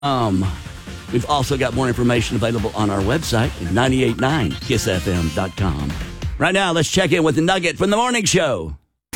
We've also got more information available on our website at 989kissfm.com. Right now, let's check in with the nugget from the morning show.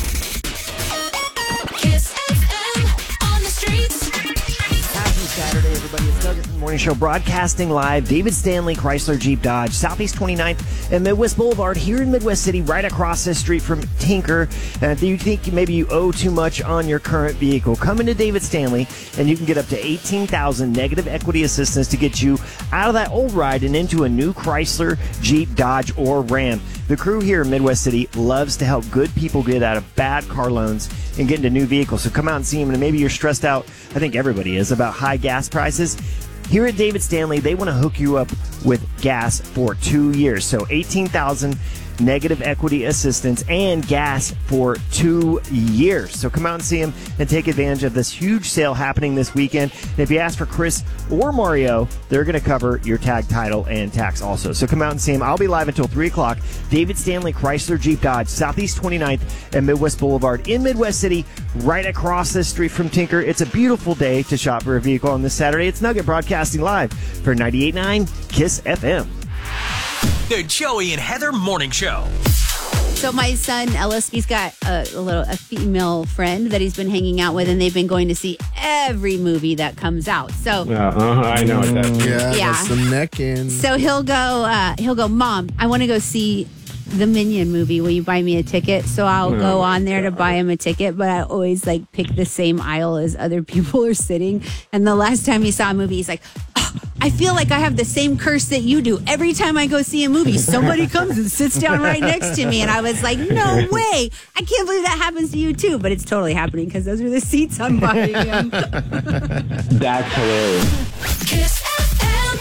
Kiss FM on the streets. Happy Saturday, everybody. It's Nugget from the Morning Show broadcasting live. David Stanley, Chrysler Jeep Dodge, Southeast 29th and Midwest Boulevard here in Midwest City, right across the street from Tinker. And if you think maybe you owe too much on your current vehicle, come into David Stanley and you can get up to $18,000 negative equity assistance to get you out of that old ride and into a new Chrysler, Jeep, Dodge, or Ram. The crew here in Midwest City loves to help good people get out of bad car loans and get into new vehicles. So come out and see them. And maybe you're stressed out, I think everybody is, about high gas prices. Here at David Stanley, they want to hook you up with gas for 2 years. So $18,000 negative equity assistance and gas for 2 years. So come out and see them and take advantage of this huge sale happening this weekend. And if you ask for Chris or Mario, they're going to cover your tag, title, and tax also. So come out and see them. I'll be live until 3 o'clock. David Stanley, Chrysler Jeep Dodge, Southeast 29th and Midwest Boulevard in Midwest City, right across the street from Tinker. It's a beautiful day to shop for a vehicle on this Saturday. It's Nugget broadcasting live for 98.9 KISS FM. The Joey and Heather Morning Show. So my son Ellis, he's got a female friend that he's been hanging out with, and they've been going to see every movie that comes out. So I know what that is. Yeah, Yeah. that's the neck in. so he'll go, Mom, I want to go see the Minion movie. Will you buy me a ticket? So I'll go on there to buy him a ticket, but I always pick the same aisle as other people are sitting. And the last time he saw a movie, he's like, I feel like I have the same curse that you do. Every time I go see a movie, somebody comes and sits down right next to me. And I was like, no way. I can't believe that happens to you too. But it's totally happening because those are the seats I'm buying him. That's hilarious. Kiss FM.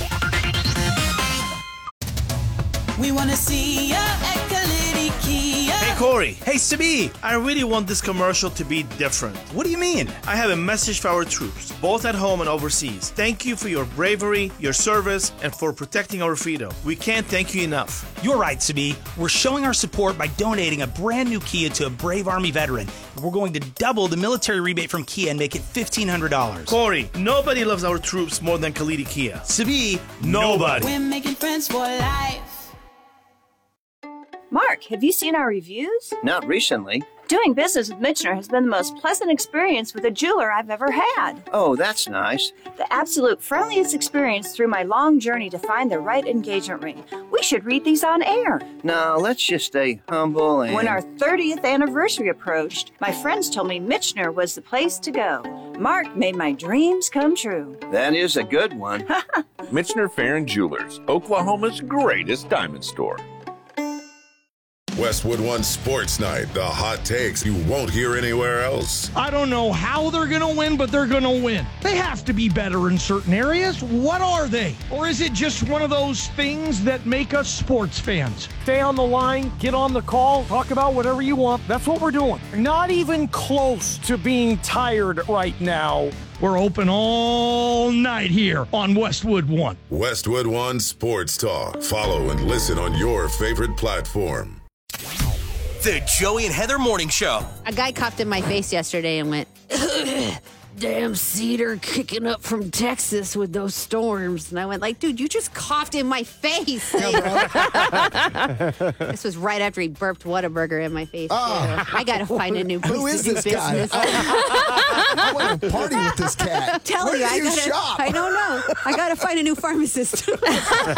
We wanna see ya at Kalidi Kia. Hey Corey, hey Sabi, I really want this commercial to be different. What do you mean? I have a message for our troops, both at home and overseas. Thank you for your bravery, your service, and for protecting our freedom. We can't thank you enough. You're right, Sabi. We're showing our support by donating a brand new Kia to a brave Army veteran. We're going to double the military rebate from Kia and make it $1,500. Corey, nobody loves our troops more than Kalidi Kia. Sabi, Nobody. We're making friends for life. Mark, have you seen our reviews? Not recently. Doing business with Michener has been the most pleasant experience with a jeweler I've ever had. Oh, that's nice. The absolute friendliest experience through my long journey to find the right engagement ring. We should read these on air. Now, let's just stay humble and... When our 30th anniversary approached, my friends told me Michener was the place to go. Mark made my dreams come true. That is a good one. Michener Fair & Jewelers, Oklahoma's greatest diamond store. Westwood One Sports Night, the hot takes you won't hear anywhere else. I don't know how they're going to win, but they're going to win. They have to be better in certain areas. What are they? Or is it just one of those things that make us sports fans? Stay on the line, get on the call, talk about whatever you want. That's what we're doing. Not even close to being tired right now. We're open all night here on Westwood One. Westwood One Sports Talk. Follow and listen on your favorite platform. The Joey and Heather Morning Show. A guy coughed in my face yesterday and went, damn cedar kicking up from Texas with those storms. And I went dude, you just coughed in my face. This was right after he burped Whataburger in my face. Oh. I got to find a new place Who is to do this business. guy? I want to party with this cat. Tell Where you, do you shop? I don't know. I got to find a new pharmacist.